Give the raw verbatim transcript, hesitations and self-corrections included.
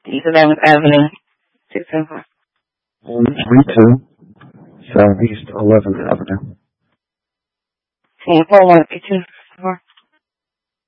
East eleventh Avenue, six seven four. one three two Southeast eleventh Avenue. four one eight two four.